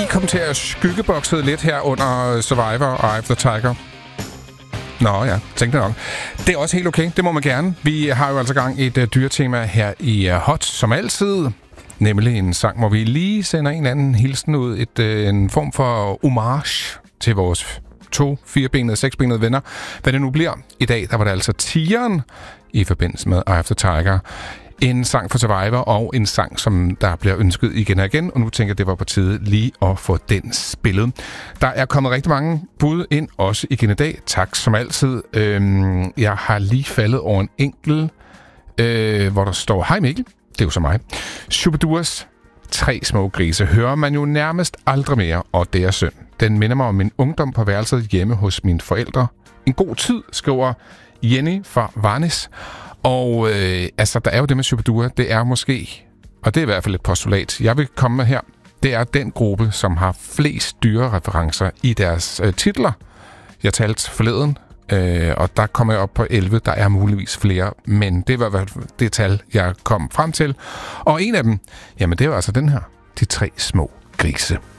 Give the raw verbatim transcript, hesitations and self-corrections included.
kom til at skyggebokse lidt her under Survivor og Eye of the Tiger. Nå ja, tænkte nok. Det er også helt okay, det må man gerne. Vi har jo altså gang i et uh, dyretema her i uh, Hot, som altid. Nemlig en sang, hvor vi lige sender en eller anden hilsen ud. Et, uh, en form for homage til vores to, firebenede, seksbenede venner. Hvad det nu bliver. I dag, der var det altså tigeren i forbindelse med Eye of the Tiger. En sang for Survivor, og en sang, som der bliver ønsket igen og igen. Og nu tænker jeg, det var på tide lige at få den spillet. Der er kommet rigtig mange bud ind, også igen i dag. Tak som altid. Øhm, jeg har lige faldet over en enkel, øh, hvor der står, hej Mikkel, det er jo så mig. Shubiduas Tre små grise hører man jo nærmest aldrig mere, og det er synd. Den minder mig om min ungdom på værelset hjemme hos mine forældre. En god tid, skriver Jenny fra Varnes. Og øh, altså, der er jo det med Shubidua, det er måske, og det er i hvert fald et postulat, jeg vil komme med her, det er den gruppe, som har flest dyrereferencer i deres øh, titler. Jeg talte forleden, øh, og der kommer jeg op på elleve, der er muligvis flere, men det var i hvert fald det tal, jeg kom frem til. Og en af dem, jamen det er jo altså den her, De tre små grise.